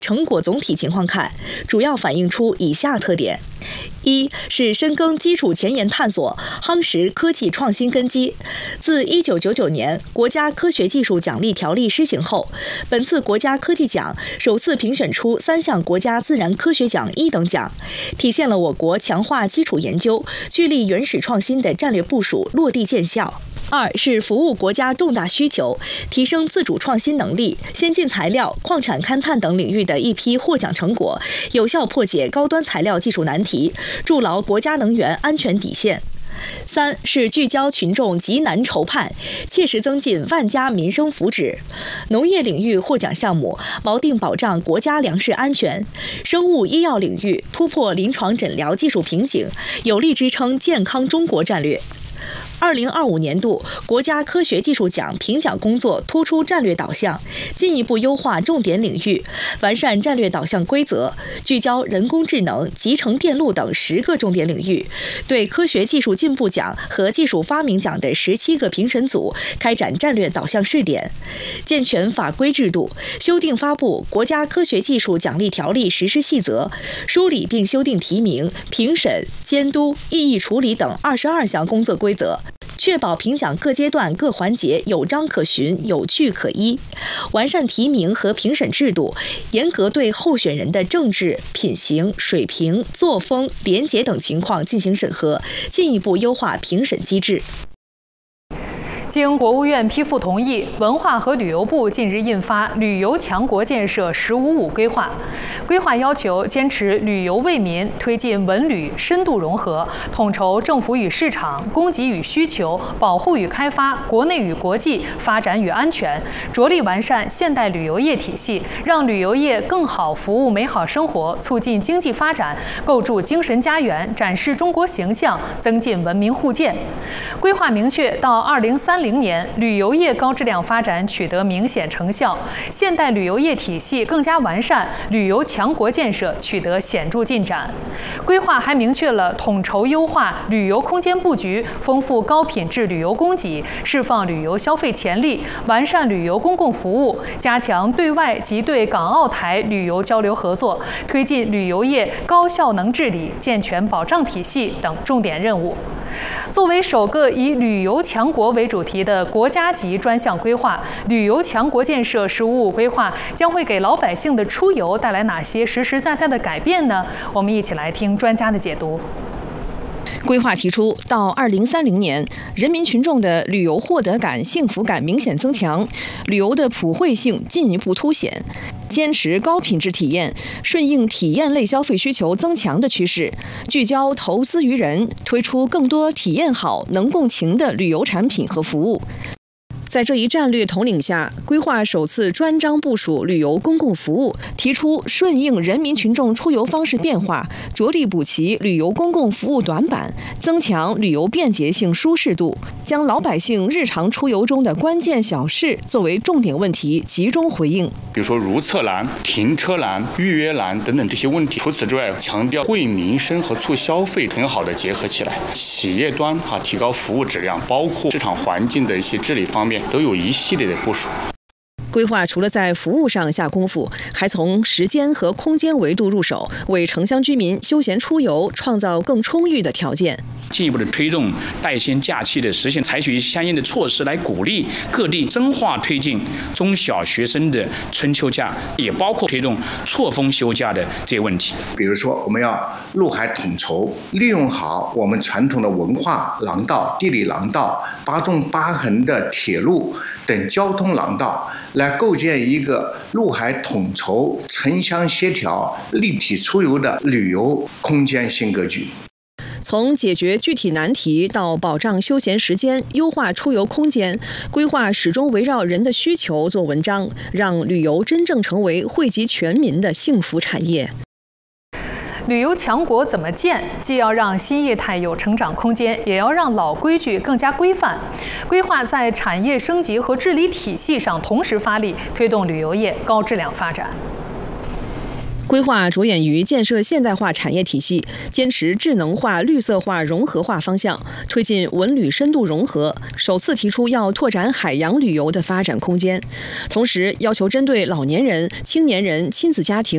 成果总体情况看，主要反映出以下特点：一是深耕基础前沿探索，夯实科技创新根基。自1999年国家科学技术奖励条例施行后，本次国家科技奖首次评选出3项国家自然科学奖1等奖，体现了我国强化基础研究、聚力原始创新的战略部署落地见效。二是服务国家重大需求，提升自主创新能力，先进材料、矿产勘探等领域的一批获奖成果，有效破解高端材料技术难题，筑牢国家能源安全底线。三是聚焦群众急难愁盼，切实增进万家民生福祉。农业领域获奖项目锚定保障国家粮食安全，生物医药领域突破临床诊疗技术瓶颈，有力支撑健康中国战略。2025年度国家科学技术奖评奖工作突出战略导向，进一步优化重点领域，完善战略导向规则，聚焦人工智能、集成电路等10个重点领域，对科学技术进步奖和技术发明奖的17个评审组开展战略导向试点，健全法规制度，修订发布国家科学技术奖励条例实施细则，梳理并修订提名、评审、监督、异议处理等22项工作规则，确保评奖各阶段各环节有章可循、有据可依，完善提名和评审制度，严格对候选人的政治、品行、水平、作风、廉洁等情况进行审核，进一步优化评审机制。 经国务院批复同意，文化和旅游部近日印发《旅游强国建设“十五五”规划》。规划要求坚持旅游为民，推进文旅深度融合，统筹政府与市场、供给与需求、保护与开发、国内与国际、发展与安全，着力完善现代旅游业体系，让旅游业更好服务美好生活，促进经济发展，构筑精神家园，展示中国形象，增进文明互鉴。规划明确，到2030年，旅游业高质量发展取得明显成效，现代旅游业体系更加完善，旅游强国建设取得显著进展。规划还明确了统筹优化旅游空间布局，丰富高品质旅游供给，释放旅游消费潜力，完善旅游公共服务，加强对外及对港澳台旅游交流合作，推进旅游业高效能治理、健全保障体系等重点任务。作为首个以旅游强国为主题的国家级专项规划，旅游强国建设“十五五”规划将会给老百姓的出游带来哪些实实在在的改变呢？我们一起来听专家的解读。 规划提出，到2030年，人民群众的旅游获得感、幸福感明显增强，旅游的普惠性进一步凸显，坚持高品质体验，顺应体验类消费需求增强的趋势，聚焦投资于人，推出更多体验好、能共情的旅游产品和服务。在这一战略统领下，规划首次专章部署旅游公共服务，提出顺应人民群众出游方式变化，着力补齐旅游公共服务短板，增强旅游便捷性、舒适度，将老百姓日常出游中的关键小事作为重点问题集中回应。 比如说如厕难、停车难、预约难等等这些问题。除此之外，强调惠民生和促消费很好的结合起来，企业端提高服务质量，包括市场环境的一些治理方面，都有一系列的部署。 规划除了在服务上下功夫，还从时间和空间维度入手，为城乡居民休闲出游创造更充裕的条件。 进一步的推动带薪假期的实现，采取相应的措施来鼓励各地深化推进中小学生的春秋假，也包括推动错峰休假的这些问题。 比如说，我们要陆海统筹，利用好我们传统的文化廊道、地理廊道、8纵8横的铁路等交通廊道，来构建一个陆海统筹、城乡协调、立体出游的旅游空间新格局。 从解决具体难题到保障休闲时间、优化出游空间，规划始终围绕人的需求做文章，让旅游真正成为惠及全民的幸福产业。 旅游强国怎么建？既要让新业态有成长空间，也要让老规矩更加规范。规划在产业升级和治理体系上同时发力，推动旅游业高质量发展。 规划着眼于建设现代化产业体系，坚持智能化、绿色化、融合化方向，推进文旅深度融合。首次提出要拓展海洋旅游的发展空间，同时要求针对老年人、青年人、亲子家庭